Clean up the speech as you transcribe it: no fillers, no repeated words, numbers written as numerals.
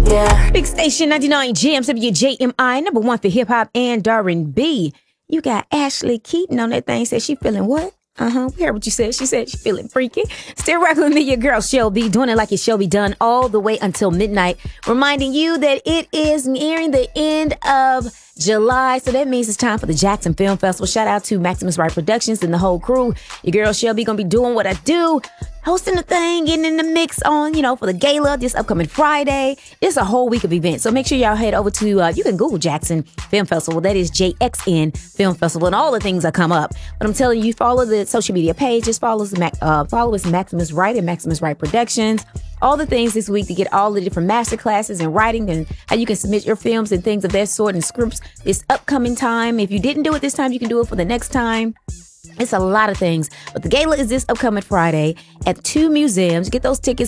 Yeah. Big Station 99 Jams, WJMI, number one for hip hop and R&B. You got Ashley Keaton on that thing. Said she feeling what? We heard what you said. She said she feeling freaky. Still rocking with me, your girl Shelby, doing it like it shall be done all the way until midnight. Reminding you that it is nearing the end of July, so that means it's time for the Jackson Film Festival. Shout out to Maximus Wright Productions and the whole crew. Your girl Shelby gonna be doing what I do, hosting the thing, getting in the mix on, for the gala this upcoming Friday. It's a whole week of events, so make sure y'all head over to, you can Google Jackson Film Festival. That is JXN Film Festival, and all the things that come up. But I'm telling you, follow the social media pages, follow us Maximus Wright and Maximus Wright Productions. All the things this week to get all the different master classes and writing and how you can submit your films and things of that sort and scripts this upcoming time. If you didn't do it this time, you can do it for the next time. It's a lot of things. But the gala is this upcoming Friday at 2 museums. Get those tickets